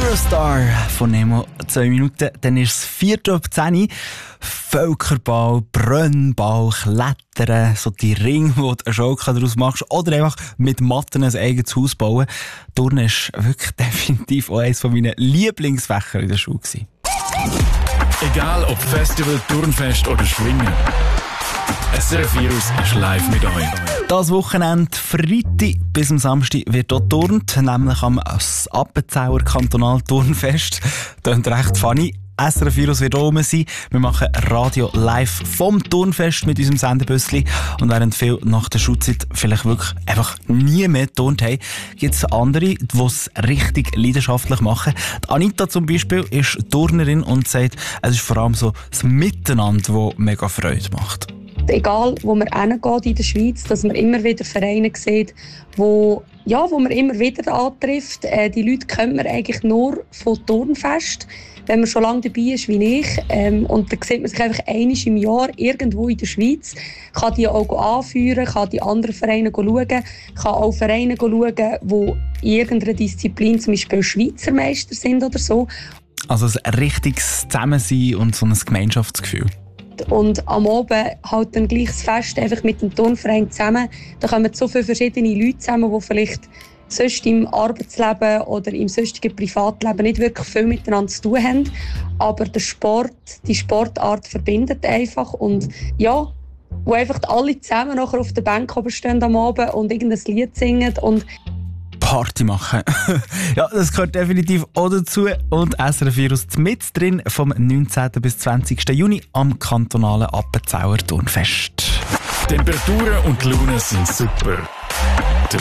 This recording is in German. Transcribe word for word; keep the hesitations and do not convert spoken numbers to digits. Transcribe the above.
Eurostar von Nemo, zwei Minuten, dann ist es vierte ab zehn. Völkerball, Brennball, Klettern, so die Ringe, wo du eine Show daraus machst, oder einfach mit Matten ein eigenes Haus bauen. Turnen ist wirklich definitiv auch eines meiner Lieblingsfächer in der Schule gewesen. Egal ob Festival, Turnfest oder Schwingen. S R F Virus ist live mit euch. Das Wochenende, Freitag bis am Samstag, wird dort turnt, nämlich am Appenzauer Kantonal-Turnfest. Das ist recht funny. S R F Virus wird oben sein. Wir machen Radio live vom Turnfest mit unserem Sendebüssli. Und während viele nach der Schulzeit vielleicht wirklich einfach nie mehr geturnt haben, gibt es andere, die es richtig leidenschaftlich machen. Die Anita zum Beispiel ist Turnerin und sagt, es ist vor allem so das Miteinander, das mega Freude macht. Egal, wo man hingeht in der Schweiz, dass man immer wieder Vereine sieht, wo, ja, wo man immer wieder antrifft. Äh, die Leute kennt man eigentlich nur von Turnfest, wenn man schon lange dabei ist wie ich. Ähm, und dann sieht man sich einfach einmal im Jahr irgendwo in der Schweiz, kann die auch anführen, kann die anderen Vereine schauen, kann auch Vereine schauen, die in irgendeiner Disziplin zum Beispiel Schweizer Meister sind oder so. Also ein richtiges Zusammensein und so ein Gemeinschaftsgefühl. Und am Abend halt dann gleich das Fest einfach mit dem Turnverein zusammen. Da kommen so viele verschiedene Leute zusammen, die vielleicht sonst im Arbeitsleben oder im sonstigen Privatleben nicht wirklich viel miteinander zu tun haben. Aber der Sport, die Sportart verbindet einfach. Und ja, wo einfach alle zusammen nachher auf der Bank oben stehen am Abend und irgendein Lied singen und Party machen. Ja, das gehört definitiv auch dazu. Und S R F Virus mit drin vom neunzehnten bis zwanzigsten Juni am kantonalen Appenzauer Turnfest. Temperaturen und die Laune sind super.